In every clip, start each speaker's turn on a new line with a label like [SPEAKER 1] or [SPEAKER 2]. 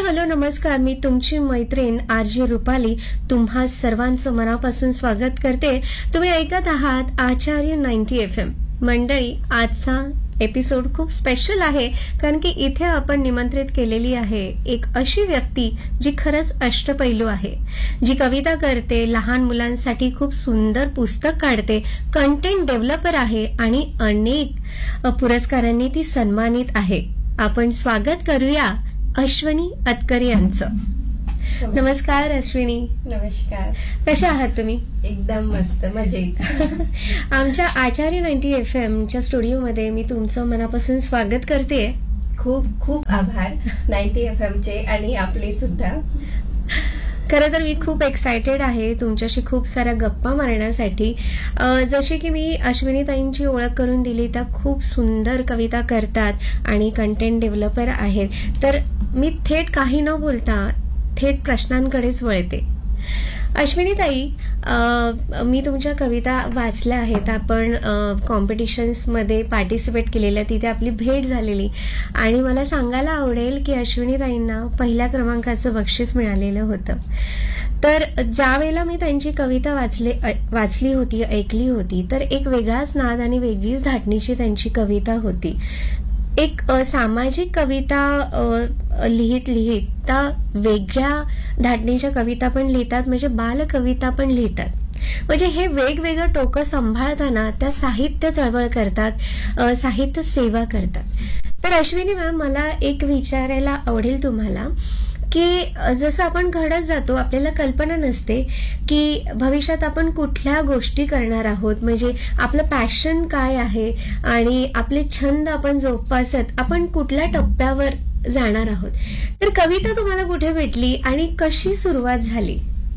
[SPEAKER 1] Hello नमस्कार. मी तुमची मैत्रीण आरजी रुपाली तुम्हा सर्वांचं मनापासून स्वागत करते. तुम्ही ऐकत आहात आचार्य 90 FM. मंडळी, आजचा एपिसोड खूप स्पेशल आहे कारण की इथे आपण निमंत्रित केलेली आहे एक अशी व्यक्ती जी खरंच अष्टपैलू आहे, जी कविता करते, लहान मुलांसाठी खूप सुंदर पुस्तक काढते, कंटेंट डेव्हलपर आहे आणि अनेक पुरस्कारांनी ती सन्मानित आहे. आपण स्वागत करूया अश्विनी अतकरे यांचं. नमस्कार अश्विनी.
[SPEAKER 2] नमस्कार.
[SPEAKER 1] कशा आहात तुम्ही?
[SPEAKER 2] एकदम मस्त, मजेत.
[SPEAKER 1] आमच्या आचार्य 90 FM च्या स्टुडिओमध्ये मी तुमचं मनापासून स्वागत करते.
[SPEAKER 2] खूप खूप आभार 90 FM चे आणि आपले सुद्धा.
[SPEAKER 1] खरं तर मी खूप एक्सायटेड आहे तुमच्याशी खूप साऱ्या गप्पा मारण्यासाठी. जशी की मी अश्विनीताईंची ओळख करून दिली, त्या खूप सुंदर कविता करतात आणि कंटेंट डेव्हलपर आहेत. तर मी थेट काही न बोलता थेट प्रश्नांकडेच वळते. अश्विनीताई, मी तुमच्या कविता वाचल्या आहेत. आपण कॉम्पिटिशन्समध्ये पार्टिसिपेट केलेल्या, तिथे आपली भेट झालेली आणि मला सांगायला आवडेल की अश्विनीताईंना पहिल्या क्रमांकाचं बक्षीस मिळालेलं होतं. तर ज्या वेळेला मी त्यांची कविता वाचली होती, ऐकली होती, तर एक वेगळाच नाद आणि वेगळीच धाटणीची त्यांची कविता होती. एक सामाजिक कविता लिहित त्या वेगळ्या धाटणीच्या कविता पण लिहितात, म्हणजे बालकविता पण लिहितात. म्हणजे हे वेगवेगळं टोकं सांभाळताना त्या साहित्य चळवळ करतात, साहित्य सेवा करतात. तर अश्विनी मॅम, मला एक विचारायला आवडेल तुम्हाला की जसं आपण घडत जातो, आपल्याला कल्पना नसते की भविष्यात आपण कुठल्या गोष्टी करणार आहोत, म्हणजे आपलं पॅशन काय आहे आणि आपले छंद आपण जोपासत आपण कुठल्या टप्प्यावर जाणार आहोत. तर कविता तुम्हाला कुठे भेटली आणि कशी सुरुवात झाली?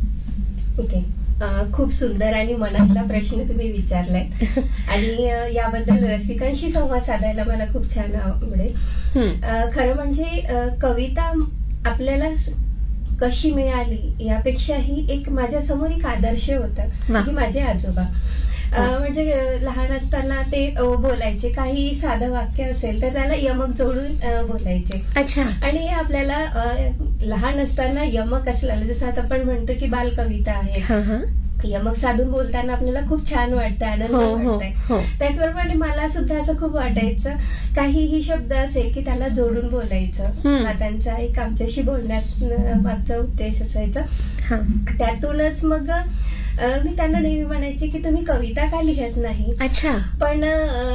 [SPEAKER 2] ओके, खूप सुंदर आणि मनातला प्रश्न तुम्ही विचारलाय आणि याबद्दल रसिकांशी संवाद साधायला मला खूप छान आवडेल. खरं म्हणजे कविता आपल्याला कशी मिळाली यापेक्षाही एक माझ्या समोर एक आदर्श होता की माझे आजोबा, म्हणजे लहान असताना ते बोलायचे, काही साधं वाक्य असेल तर त्याला यमक जोडून बोलायचे.
[SPEAKER 1] अच्छा. आणि
[SPEAKER 2] आपल्याला लहान असताना यमक असलेलं, जसं आता आपण म्हणतो की बालकविता आहे, यमक साधून बोलताना आपल्याला खूप छान वाटतं, आनंद वाटतंय. त्याचबरोबर मला सुद्धा असं खूप वाटायचं, काहीही शब्द असेल की त्याला जोडून बोलायचं. हा त्यांचा एक आमच्याशी बोलण्यात मागचा उद्देश असायचा. त्यातूनच मग मी त्यांना नेहमी म्हणायचे की तुम्ही कविता का लिहत नाही.
[SPEAKER 1] अच्छा.
[SPEAKER 2] पण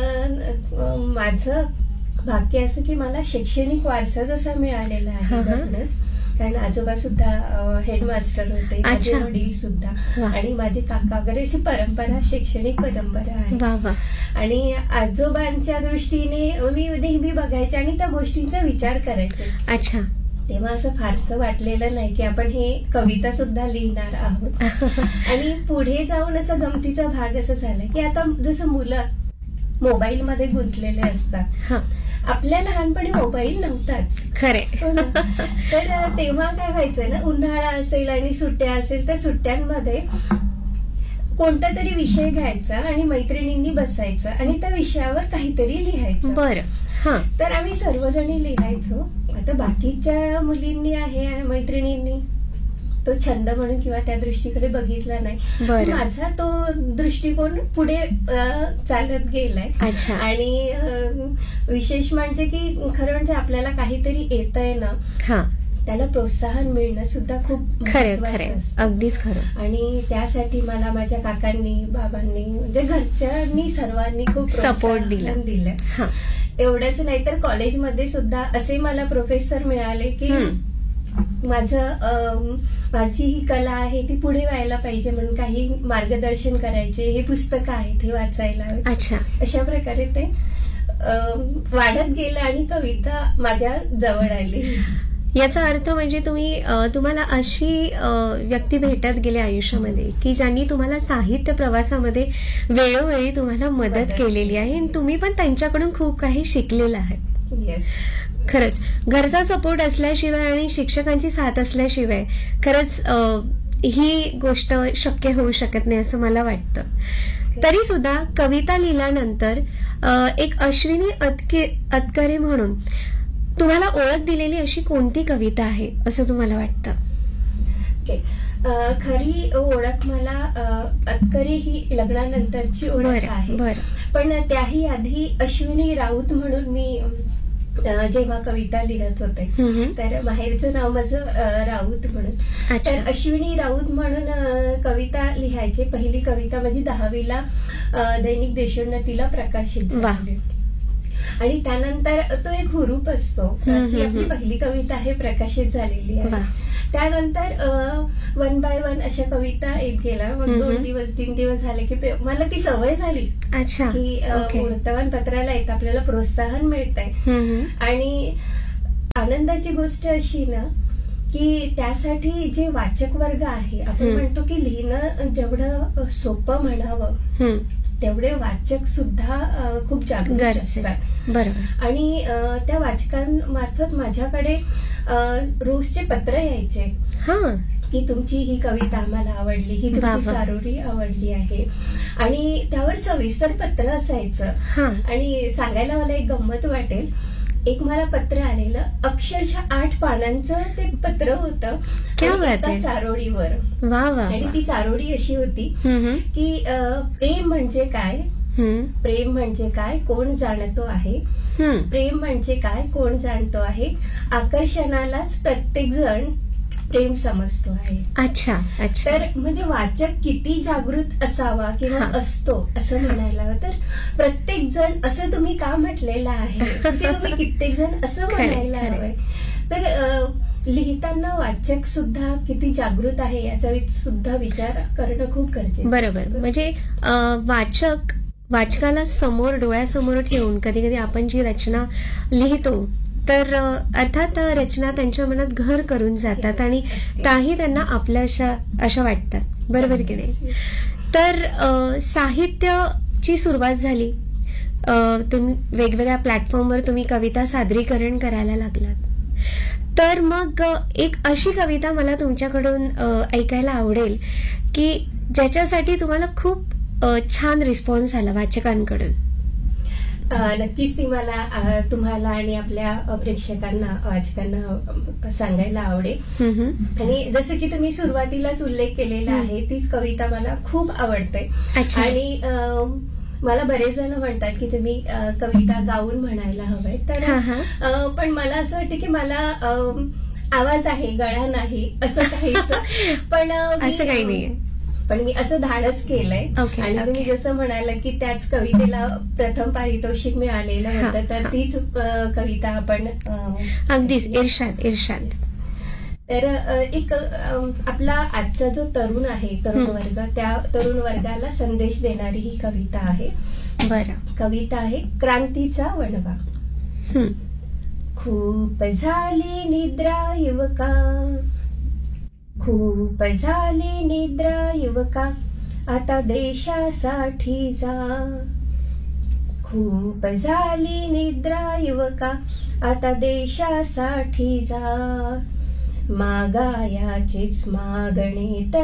[SPEAKER 2] माझं भाग्य असं की मला शैक्षणिक वारसा जसा मिळालेला आहे, कारण आजोबा सुद्धा हेडमास्टर होते, माझे वडील सुद्धा, आणि माझे काका वगैरे, अशी परंपरा, शैक्षणिक परंपरा आहे. आणि आजोबांच्या दृष्टीने मी नेहमी बघायचे आणि त्या गोष्टींचा विचार करायचे.
[SPEAKER 1] अच्छा.
[SPEAKER 2] तेव्हा असं फारसं वाटलेलं नाही की आपण हे कविता सुद्धा लिहिणार आहोत. आणि पुढे जाऊन असं गमतीचा भाग असं झाला की आता जसं मुलं मोबाईल मध्ये गुंतलेले असतात, आपल्या लहानपणी मोबाईल नव्हताच.
[SPEAKER 1] खरे.
[SPEAKER 2] तर तेव्हा काय व्हायचं ना, उन्हाळा असेल आणि सुट्ट्या असेल, त्या सुट्ट्यांमध्ये कोणता तरी विषय घ्यायचा आणि मैत्रिणींनी बसायचं आणि त्या विषयावर काहीतरी लिहायचं.
[SPEAKER 1] बरं.
[SPEAKER 2] तर आम्ही सर्वजणी लिहायचो. आता बाकीच्या मुलींनी आहे, मैत्रिणींनी तो छंद म्हणून किंवा त्या दृष्टीकडे बघितला नाही. माझा तो दृष्टिकोन पुढे चालत गेलाय. आणि विशेष म्हणजे की खरं म्हणजे आपल्याला काहीतरी येतंय ना, त्याला प्रोत्साहन मिळणं सुद्धा खूप महत्त्वाचं असतं.
[SPEAKER 1] अगदीच खरं.
[SPEAKER 2] आणि त्यासाठी मला माझ्या काकांनी, बाबांनी, म्हणजे घरच्यांनी, सर्वांनी खूप
[SPEAKER 1] सपोर्ट दिलं.
[SPEAKER 2] एवढंच नाही तर कॉलेजमध्ये सुद्धा असे मला प्रोफेसर मिळाले की माझी ही कला आहे ती पुढे व्हायला पाहिजे म्हणून काही मार्गदर्शन करायचे, हे पुस्तकं आहेत हे वाचायला.
[SPEAKER 1] अच्छा.
[SPEAKER 2] अशा प्रकारे ते वाढत गेलं आणि कविता माझ्या जवळ आली.
[SPEAKER 1] याचा अर्थ म्हणजे तुम्हाला अशी व्यक्ती भेटत गेले आयुष्यामध्ये की ज्यांनी तुम्हाला साहित्य प्रवासामध्ये वेळोवेळी तुम्हाला मदत केलेली आहे आणि तुम्ही पण त्यांच्याकडून खूप काही शिकलेलं आहात.
[SPEAKER 2] येस.
[SPEAKER 1] खरंच घरचा सपोर्ट असल्याशिवाय आणि शिक्षकांची साथ असल्याशिवाय खरंच ही गोष्ट शक्य होऊ शकत नाही असं मला वाटतं. तरी सुद्धा कविता लिहिल्यानंतर एक अश्विनी अतकरे म्हणून तुम्हाला ओळख दिलेली अशी कोणती कविता आहे असं तुम्हाला वाटतं?
[SPEAKER 2] ओके. खरी ओळख मला अतकरी ही लग्नानंतरची ओळख आहे.
[SPEAKER 1] बरं.
[SPEAKER 2] पण त्याही आधी अश्विनी राऊत म्हणून मी जेव्हा कविता लिहित होते, तर माहेरचं नाव माझं राऊत म्हणून,
[SPEAKER 1] अच्छा.
[SPEAKER 2] तर अश्विनी राऊत म्हणून कविता लिहायचे. पहिली कविता माझी 10वीला दैनिक देशोन्नतीला प्रकाशित झाली. आणि त्यानंतर तो एक हुरूप असतो की आपली पहिली कविता आहे प्रकाशित झालेली आहे. त्यानंतर 1 by 1 अशा कविता येत गेल्या. मग 2 दिवस 3 दिवस झाले की मला ती सवय झाली.
[SPEAKER 1] अच्छा.
[SPEAKER 2] की वर्तमानपत्राला येतं, आपल्याला प्रोत्साहन मिळतंय. आणि आनंदाची गोष्ट अशी ना की त्यासाठी जे वाचक वर्ग आहे, आपण म्हणतो की लिहिणं जेवढं सोपं म्हणावं तेवढे वाचक सुद्धा खूप जागरूक असतात.
[SPEAKER 1] बरोबर.
[SPEAKER 2] आणि त्या वाचकांमार्फत माझ्याकडे रोजचे पत्र यायचे की तुमची ही कविता आम्हाला आवडली, ही तुमची चारोळी आवडली आहे. आणि त्यावर सविस्तर पत्र असायचं. आणि सांगायला मला एक गंमत वाटेल, एक मला पत्र आलेलं, अक्षरशः 8 पानांचं ते पत्र होतं एका चारोळीवर. आणि ती चारोळी अशी होती की प्रेम म्हणजे काय, प्रेम म्हणजे काय कोण जाणतो आहे, प्रेम म्हणजे काय कोण जाणतो आहे, आकर्षणालाच प्रत्येक जण प्रेम समजतो आहे.
[SPEAKER 1] अच्छा.
[SPEAKER 2] तर म्हणजे वाचक किती जागृत असावा किंवा असतो असं म्हणायला हवं. तर प्रत्येक जण असं तुम्ही का म्हटलेलं आहे, तुम्ही कित्येक जण असं म्हणायला हवंय. तर लिहिताना वाचक सुद्धा किती जागृत आहे याचा सुद्धा विचार करणं खूप गरजेचं.
[SPEAKER 1] बरोबर. म्हणजे वाचकाला समोर डोळ्यासमोर ठेवून कधी कधी आपण जी रचना लिहितो तर अर्थात रचना त्यांच्या मनात घर करून जातात आणि त्याही त्यांना आपल्या अशा वाटतात. बरोबर की नाही? तर साहित्याची सुरुवात झाली, तुम्ही वेगवेगळ्या प्लॅटफॉर्मवर तुम्ही कविता सादरीकरण करायला लागलात. तर मग एक अशी कविता मला तुमच्याकडून ऐकायला आवडेल की ज्याच्यासाठी तुम्हाला खूप छान रिस्पॉन्स आला वाचकांकडून.
[SPEAKER 2] नक्कीच ती मला तुम्हाला आणि आपल्या प्रेक्षकांना वाचकांना सांगायला आवडेल. आणि जसं की तुम्ही सुरुवातीलाच उल्लेख केलेला आहे, तीच कविता मला खूप आवडते. आणि मला बरेच जण म्हणतात की तुम्ही कविता गाऊन म्हणायला हवंय. तर पण मला असं वाटतं की मला आवाज आहे, गळा नाही असं काहीच. पण
[SPEAKER 1] असं काही नाहीये.
[SPEAKER 2] पण मी असं धाडस केलंय. आणि तुम्ही जसं म्हणाला की त्याच कवितेला प्रथम पारितोषिक मिळालेलं होतं, तर तीच कविता आपण
[SPEAKER 1] अगदीच इर्शाद.
[SPEAKER 2] तर एक आपला आजचा जो तरुण आहे, तरुण वर्ग, त्या तरुण वर्गाला संदेश देणारी ही कविता आहे.
[SPEAKER 1] बरं.
[SPEAKER 2] कविता आहे क्रांतीचा वणवा. खूप झाली निद्रा युवका, खूप झाली निद्रा युवका, आता देशासाठी जा. खूप झाली निद्रा युवका, आता देशासाठी जा. मागायाचीच मागणी